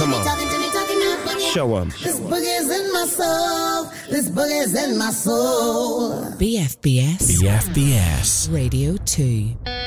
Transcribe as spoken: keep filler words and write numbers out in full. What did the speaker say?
Come on. Show 'em. This boogie's in my soul. This boogie's in my soul. B F B S. B F B S. Radio two.